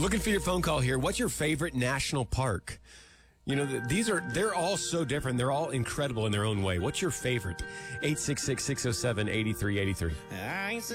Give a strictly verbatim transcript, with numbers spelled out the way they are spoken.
Looking for your phone call here. What's your favorite national park? You know, th- these are, they're all so different. They're all incredible in their own way. What's your favorite? eight six six, six oh seven, eight three eight three.